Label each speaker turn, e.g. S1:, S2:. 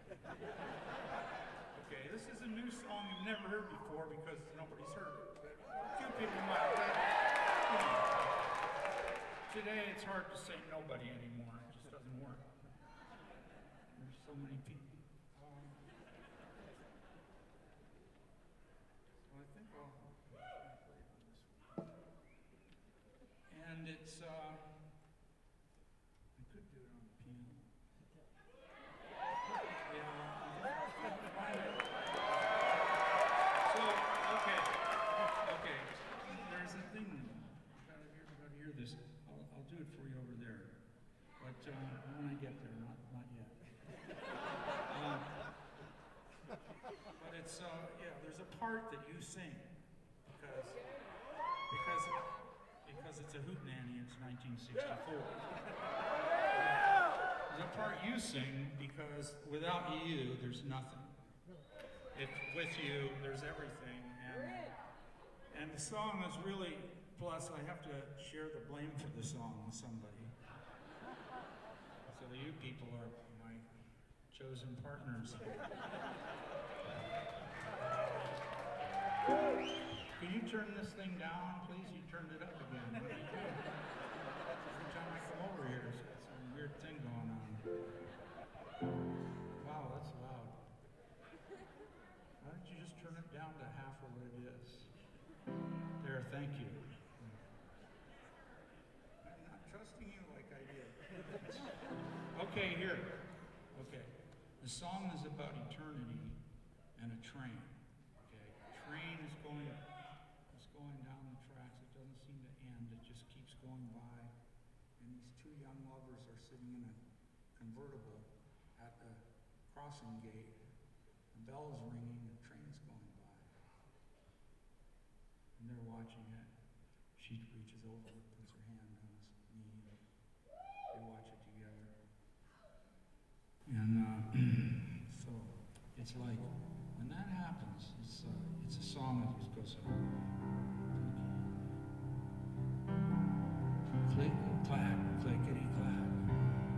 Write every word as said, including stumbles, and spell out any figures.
S1: Okay, this is a new song you've never heard before because nobody's heard it. But a few people might. But, you know, today it's hard to say nobody anymore. It just doesn't work. There's so many people. Um, so I think I'll play on this one. And it's, uh, I could do it on the piano. So, okay, okay. There's a thing. You gotta hear, you gotta hear this. I'll, I'll do it for you over there. But uh, when I get there, not not yet. Um, but it's uh, yeah. There's a part that you sing because because because it's a hootenanny. It's nineteen sixty-four. There's a part you sing because without you, there's nothing. If with you, there's everything. And, and the song is really, plus I have to share the blame for the song with somebody. So you people are my chosen partners. Can you turn this thing down, please? You turned it up again. What are you doing? Every time I come over here, there's some weird thing going on. Wow, that's loud. Why don't you just turn it down to half of what it is? There, thank you. I'm not trusting you like I did. Okay, here. Okay. The song is about eternity and a train. Okay. A train is going is going down the tracks. It doesn't seem to end. It just keeps going by. And these two young lovers are sitting in a convertible at the crossing gate. The bell's ringing, the train's going by. And they're watching it. She reaches over, puts her hand on his knee, and they watch it together. And uh, so it's like, when that happens, it's, uh, it's a song that just goes,